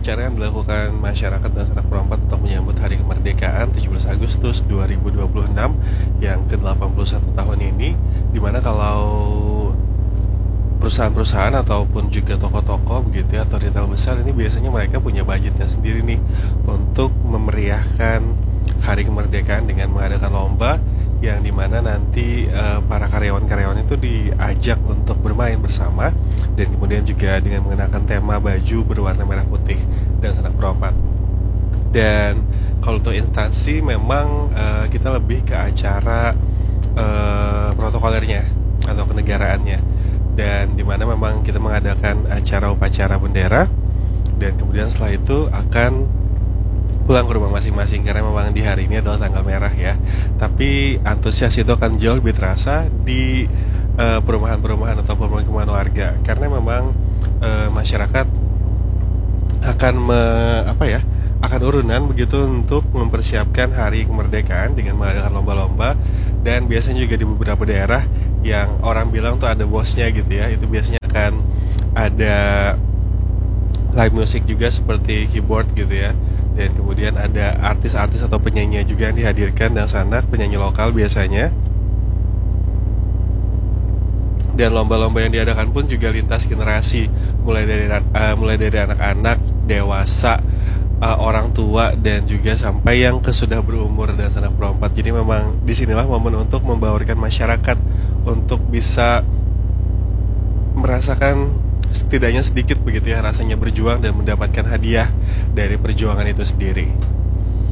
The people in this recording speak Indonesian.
acara yang dilakukan masyarakat dan sanak perempat untuk menyambut Hari Kemerdekaan 17 Agustus 2026 yang ke-81 tahun ini, dimana kalau perusahaan-perusahaan ataupun juga toko-toko begitu ya, atau retail besar ini biasanya mereka punya budgetnya sendiri nih untuk memeriahkan Hari Kemerdekaan dengan mengadakan lomba yang dimana nanti para karyawan-karyawan itu diajak untuk bermain bersama, dan kemudian juga dengan mengenakan tema baju berwarna merah putih dan sanak perempat. Dan kalau untuk instansi memang kita lebih ke acara protokolernya atau kenegaraannya, dan dimana memang kita mengadakan acara upacara bendera, dan kemudian setelah itu akan pulang ke rumah masing-masing karena memang di hari ini adalah tanggal merah ya. Tapi antusias itu akan jauh lebih terasa di perumahan-perumahan atau pemukiman warga, karena memang masyarakat akan akan urunan begitu untuk mempersiapkan Hari Kemerdekaan dengan mengadakan lomba-lomba. Dan biasanya juga di beberapa daerah yang orang bilang tuh ada bosnya gitu ya, itu biasanya akan ada live music juga seperti keyboard gitu ya. Dan kemudian ada artis-artis atau penyanyi juga yang dihadirkan dan sanak penyanyi lokal biasanya. Dan lomba-lomba yang diadakan pun juga lintas generasi, mulai dari anak-anak, dewasa, orang tua, dan juga sampai yang sudah berumur dan sanak perempat. Jadi memang disinilah momen untuk membaurkan masyarakat untuk bisa merasakan setidaknya sedikit begitu ya rasanya berjuang dan mendapatkan hadiah dari perjuangan itu sendiri.